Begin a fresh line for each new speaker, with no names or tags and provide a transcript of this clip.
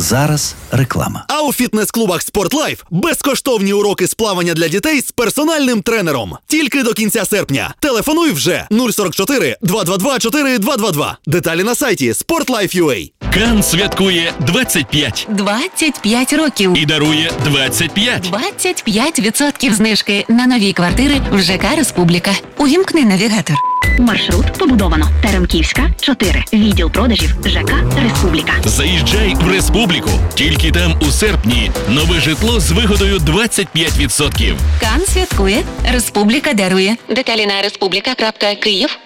зараз реклама.
А у фітнес-клубах «Спортлайф» безкоштовні уроки з плавання для дітей з персональним тренером. Тільки до кінця серпня. Телефонуй вже 044 222 4222. Деталі на сайті sportlife.ua.
Кан святкує 25.
25 років.
І дарує 25.
25% знижки на нові квартири в ЖК «Республіка». Увімкни навігатор.
Маршрут побудовано. Теремківська, 4. Відділ продажів ЖК «Республіка».
Заїжджай в Республіку. Тільки там у серпні нове житло з вигодою 25%.
Кан святкує. «Республіка» дарує. Деталі на respublika.kyiv.